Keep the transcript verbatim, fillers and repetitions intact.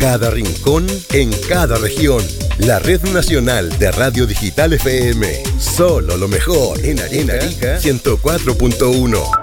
cada rincón, en cada región. La Red Nacional de Radio Digital F M. Solo lo mejor en Arica, ciento cuatro punto uno.